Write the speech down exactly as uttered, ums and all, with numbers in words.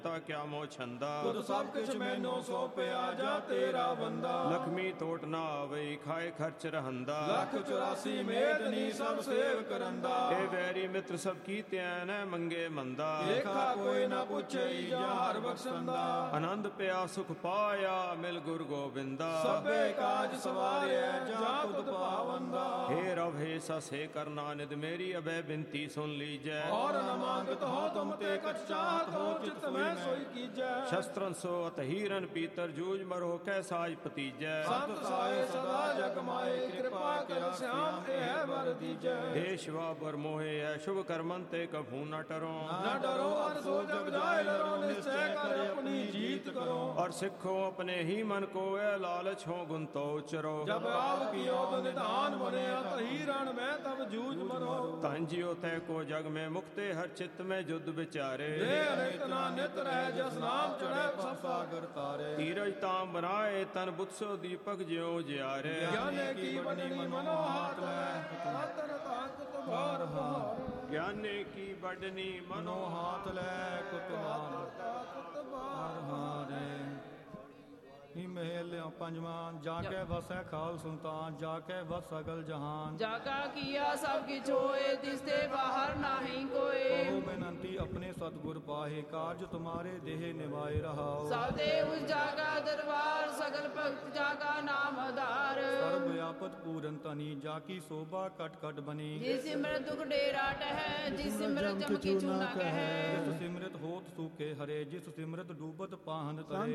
ਤਾ ਕਿਆ ਮੋਹ ਛੰਦਾ ਤੁਧ ਸਭ ਕਿਛ ਮੈਨੂੰ ਸੋਪਿਆ ਜਾ ਤੇਰਾ ਬੰਦਾ। ਲਖਮੀ ਟੋਟ ਨਾ ਆਵਈ ਖਾਏ ਖਰਚ ਰਹੰਦਾ ਲੱਖ ਚੁਰਾਸੀ ਮੇਦਨੀ ਸਭ ਸੇਵ ਕਰੰਦਾ। ਇਹ ਵੈਰੀ ਮਿੱਤਰ ਸਭ ਕੀਤਿਆਂ ਨੈ ਮੰਗੇ ਮੰਦਾ ਲੇਖਾ ਕੋਈ ਨਾ ਪੁੱਛਈ ਜਾ ਹਰ ਬਖਸ਼ੰਦਾ। ਆਨੰਦ ਪਿਆ ਸੁਖ ਪਾਇਆ ਮਿਲ ਗੁਰ ਗੋਬਿੰਦਾ ਸਭੇ ਕਾਜ ਸਵਾਰਿਆ ਜਾ ਤੁਧ ਪਾਵੰਦਾ। हे रव हे सस हे करना निध मेरी अभय बिनती सुन लीजै और न मांगत हो तुम ते कछ चाहत हो चित में सोई कीजै। शस्त्रन सो अत हीरन पीतर जूझ मरो कै साज पतीजै संत साए सदा जग माए कृपा कर श्याम है वर दीजै। हे शिवा बर मोहे है शुभ कर्मन ते कभू न टरो न डरो और सो जग जाए डरो निश्चय कर अपनी जीत करो। और सिखो अपने ही मन को ए लालच हो गुन तो उचरो जब आप कियो निधान बने हीरण में तब जूझ मरो। धन जियो तय को जग में मुक्ते हर चित्त में युद्ध विचारे नित ना नित रह जस नाम चढ़े सब सागर तारे। धीरज ताम बनाए तन बुत सो दीपक ज्यो जियारे ज्ञाने की बड़नी मनोहात है रतन ताकत भार हार। ज्ञाने की बड़नी मनोहात लै कुतवान ताकत भार हारे। ही महल पंजवा जाके वसै खाल सुल्तान जाके वस सगल जहान। जाका किया सब किछ होए तिसते बाहर नाही कोई। कहो बेनंती अपने सतगुर पाहे कार्य तुम्हारे देह निभाए रहाओ। सब देव उस जाका दरबार सगल भक्त जाका नाम आधार। सर्व व्यापत पूरन तनी जाकी शोभा कट कट बनी। जिस सिमरत दुख डेरा टह जिस सिमरत जम किछु न कह। जिस सिमरत होत सूखे हरे जिस सिमरत डूबत पाहन तरे।